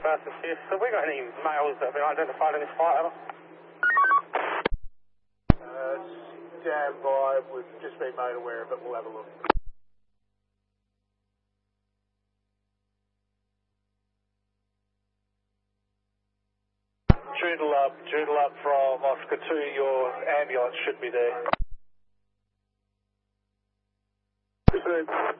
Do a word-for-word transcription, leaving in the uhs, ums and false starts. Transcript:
first assist. Have we got any males that have been identified in this fight ever? Uh, stand by. We've just been made aware of it. We'll have a look. Joodle up, Joodle up from Oscar two. Your ambulance should be there.